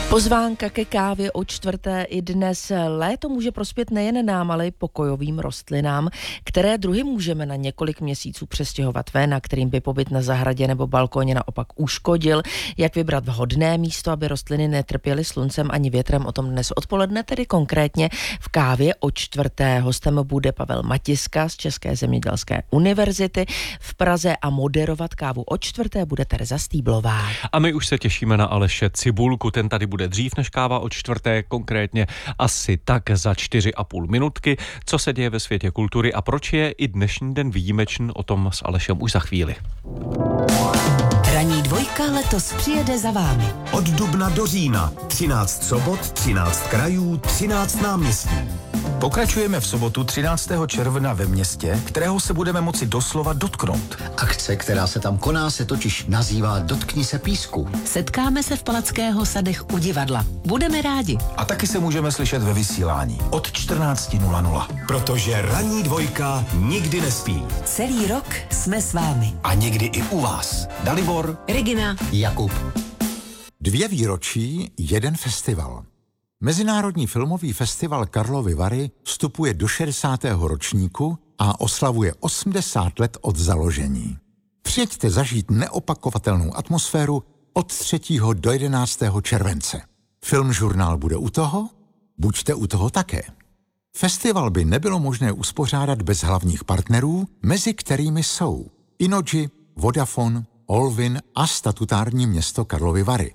Pozvánka ke kávě o čtvrté i dnes. Léto může prospět nejen nám, ale i pokojovým rostlinám, které druhy můžeme na několik měsíců přestěhovat ven, a kterým by pobyt na zahradě nebo balkóně naopak uškodil. Jak vybrat vhodné místo, aby rostliny netrpěly sluncem ani větrem, o tom dnes odpoledne, tedy konkrétně v kávě o čtvrté. Hostem bude Pavel Matiska z České zemědělské univerzity v Praze a moderovat kávu o čtvrté bude Tereza Stýblová. A my už se těšíme na Aleše Cibulku, ten tady bude dřív než káva o čtvrté, konkrétně asi tak za 4,5 minutky. Co se děje ve světě kultury a proč je i dnešní den výjimečný, o tom s Alešem už za chvíli. Ranní dvojka letos přijede za vámi. Od dubna do října 13 sobot, 13 krajů, 13 náměstí. Pokračujeme v sobotu 13. června ve městě, kterého se budeme moci doslova dotknout. Akce, která se tam koná, se totiž nazývá Dotkni se písku. Setkáme se v Palackého sadech u divadla. Budeme rádi. A taky se můžeme slyšet ve vysílání od 14:00. Protože ranní dvojka nikdy nespí. Celý rok jsme s vámi. A někdy i u vás. Dalibor, Regina, Jakub. 2 výročí, 1 festival. Mezinárodní filmový festival Karlovy Vary vstupuje do 60. ročníku a oslavuje 80 let od založení. Přijďte zažít neopakovatelnou atmosféru od 3. do 11. července. Filmžurnál bude u toho? Buďte u toho také. Festival by nebylo možné uspořádat bez hlavních partnerů, mezi kterými jsou Innogy, Vodafone, Olvin a statutární město Karlovy Vary.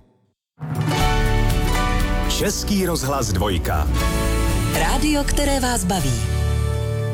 Český rozhlas 2. rádio, které vás baví.